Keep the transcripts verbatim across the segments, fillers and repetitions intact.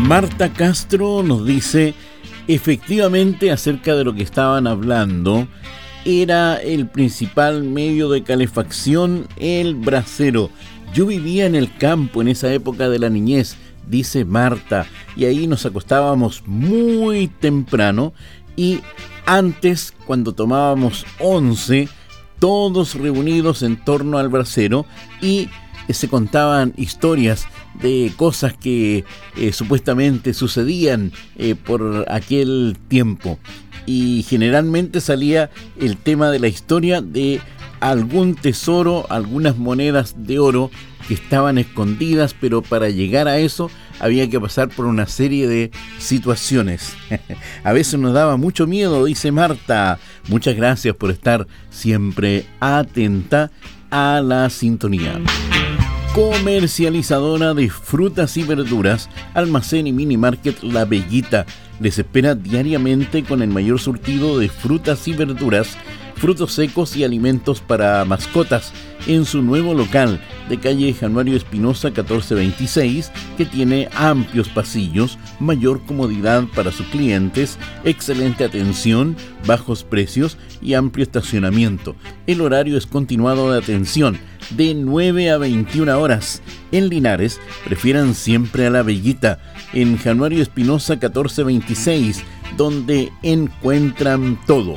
Marta Castro nos dice, efectivamente, acerca de lo que estaban hablando, era el principal medio de calefacción el brasero. Yo vivía en el campo en esa época de la niñez, dice Marta, y ahí nos acostábamos muy temprano y antes, cuando tomábamos once, todos reunidos en torno al brasero y se contaban historias de cosas que eh, supuestamente sucedían eh, por aquel tiempo, y generalmente salía el tema de la historia de algún tesoro, algunas monedas de oro que estaban escondidas, pero para llegar a eso había que pasar por una serie de situaciones. A veces nos daba mucho miedo, dice Marta. Muchas gracias por estar siempre atenta a la sintonía. Comercializadora de frutas y verduras, Almacén y Mini Market La Bellita les espera diariamente con el mayor surtido de frutas y verduras, frutos secos y alimentos para mascotas en su nuevo local de calle Januario Espinosa catorce veintiséis, que tiene amplios pasillos, mayor comodidad para sus clientes, excelente atención, bajos precios y amplio estacionamiento. El horario es continuado de atención de nueve a veintiuna horas. En Linares, prefieran siempre a La Bellita, en Januario Espinosa catorce veintiséis, donde encuentran todo.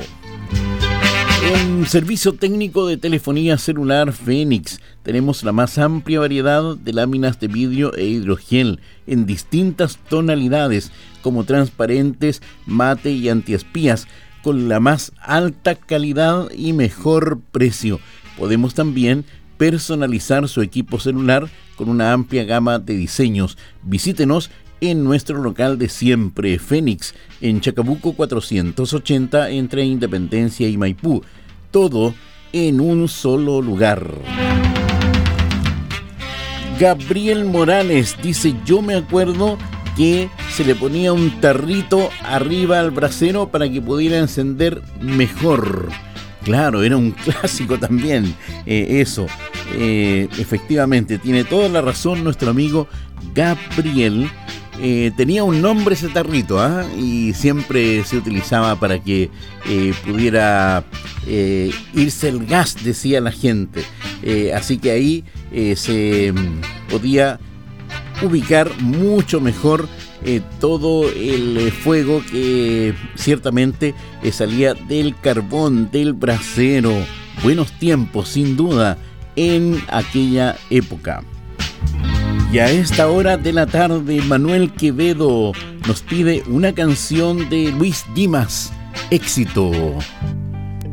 En servicio técnico de telefonía celular Fénix tenemos la más amplia variedad de láminas de vidrio e hidrogel en distintas tonalidades como transparentes, mate y antiespías, con la más alta calidad y mejor precio. Podemos también personalizar su equipo celular con una amplia gama de diseños. Visítenos en nuestro local de siempre, Fénix, en Chacabuco cuatrocientos ochenta, entre Independencia y Maipú. Todo en un solo lugar. Gabriel Morales dice, yo me acuerdo que se le ponía un tarrito arriba al brasero para que pudiera encender mejor. Claro, era un clásico también, eh, eso. Eh, efectivamente, tiene toda la razón nuestro amigo Gabriel. Eh, tenía un nombre ese tarrito, ¿eh? Y siempre se utilizaba para que eh, pudiera eh, irse el gas, decía la gente. Eh, así que ahí eh, se podía ubicar mucho mejor eh, todo el eh, fuego que ciertamente eh, salía del carbón, del brasero. Buenos tiempos, sin duda, en aquella época. Y a esta hora de la tarde, Manuel Quevedo nos pide una canción de Luis Dimas, Éxito.